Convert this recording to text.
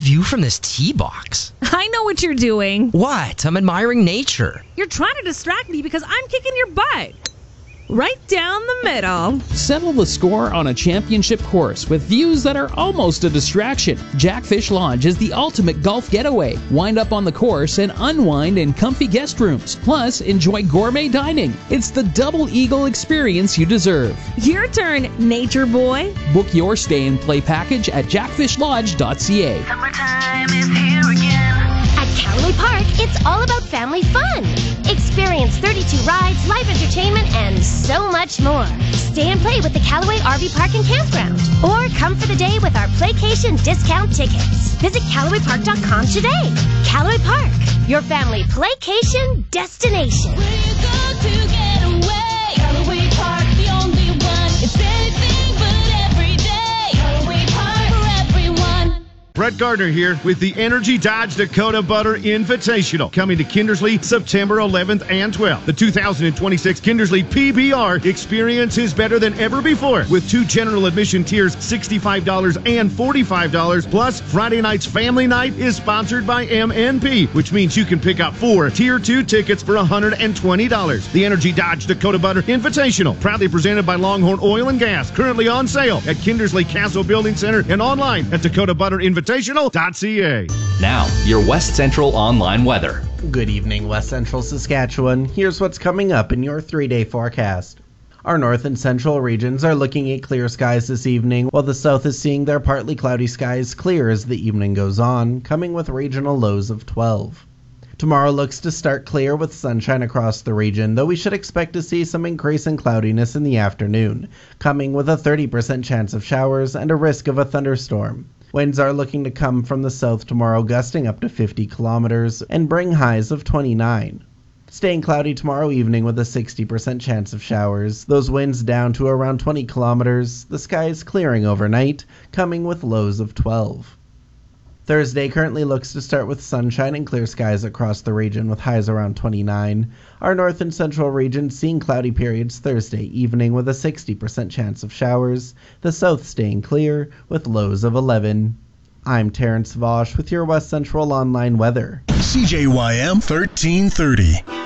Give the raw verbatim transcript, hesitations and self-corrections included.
view from this tee box. I know what you're doing. What? I'm admiring nature. You're trying to distract me because I'm kicking your butt. Right down the middle. Settle the score on a championship course with views that are almost a distraction. Jackfish Lodge is the ultimate golf getaway. Wind up on the course and unwind in comfy guest rooms. Plus, enjoy gourmet dining. It's the double eagle experience you deserve. Your turn, nature boy. Book your stay and play package at jackfish lodge dot c a. Summertime is here again. At Callaway Park, it's all about family fun. Experience thirty-two rides, live entertainment, and so much more. Stay and play with the Callaway R V Park and Campground. Or come for the day with our Playcation discount tickets. Visit Callaway Park dot com today. Callaway Park, your family Playcation destination. Where you go to get away? Callaway Park, the only one. It's anything but every day. Callaway Park for everyone. Brett Gardner here with the Energy Dodge Dakota Butter Invitational, coming to Kindersley September eleventh and twelfth. The two thousand twenty-six Kindersley P B R experience is better than ever before, with two general admission tiers, sixty-five dollars and forty-five dollars. Plus, Friday night's family night is sponsored by M N P, which means you can pick up four tier two tickets for one hundred twenty dollars. The Energy Dodge Dakota Butter Invitational, proudly presented by Longhorn Oil and Gas, currently on sale at Kindersley Castle Building Center and online at dakota butter invitational dot c a. Now, your West Central online weather. Good evening, West Central Saskatchewan. Here's what's coming up in your three-day forecast. Our north and central regions are looking at clear skies this evening, while the south is seeing their partly cloudy skies clear as the evening goes on, coming with regional lows of twelve. Tomorrow looks to start clear with sunshine across the region, though we should expect to see some increase in cloudiness in the afternoon, coming with a thirty percent chance of showers and a risk of a thunderstorm. Winds are looking to come from the south tomorrow, gusting up to fifty kilometers and bring highs of twenty-nine. Staying cloudy tomorrow evening with a sixty percent chance of showers, those winds down to around twenty kilometers, the skies clearing overnight, coming with lows of twelve. Thursday currently looks to start with sunshine and clear skies across the region with highs around twenty-nine. Our north and central region seeing cloudy periods Thursday evening with a sixty percent chance of showers, the south staying clear with lows of eleven. I'm Terrence Vosch with your West Central Online weather. C J Y M thirteen thirty.